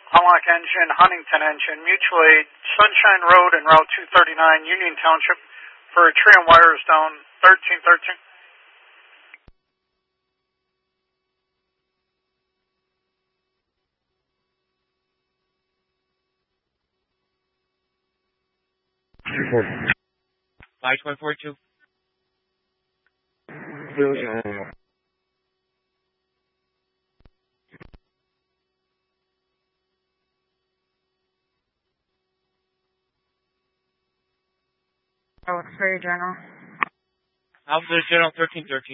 Hemlock engine, Huntington engine, mutual aid, Sunshine Road and Route 239, Union Township, for a tree and wires down 1313. Report. 5142. Oh, it's for your journal. Alpha General 1313.